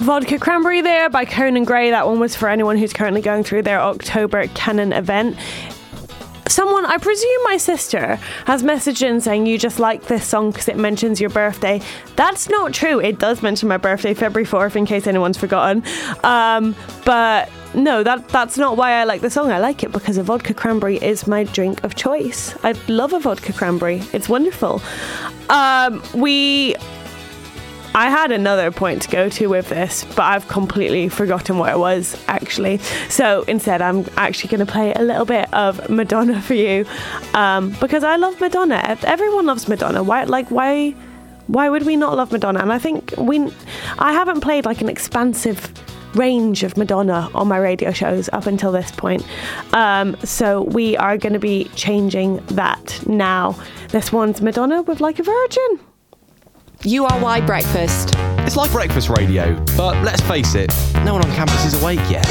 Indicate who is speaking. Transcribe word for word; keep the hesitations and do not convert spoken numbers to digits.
Speaker 1: Vodka Cranberry there by Conan Gray. That one was for anyone who's currently going through their October Canon event. Someone, I presume my sister, has messaged in saying you just like this song because it mentions your birthday. That's not true. It does mention my birthday, February fourth, in case anyone's forgotten. Um, but no, that that's not why I like the song. I like it because a vodka cranberry is my drink of choice. I love a vodka cranberry. It's wonderful. Um, we... I had another point to go to with this, but I've completely forgotten what it was, actually. So instead, I'm actually going to play a little bit of Madonna for you, um, because I love Madonna. Everyone loves Madonna. Why, like, why, why would we not love Madonna? And I think we, I haven't played like an expansive range of Madonna on my radio shows up until this point. Um, so we are going to be changing that now. This one's Madonna with Like a Virgin.
Speaker 2: U R Y Breakfast.
Speaker 3: It's like breakfast radio, but let's face it, no one on campus is awake yet.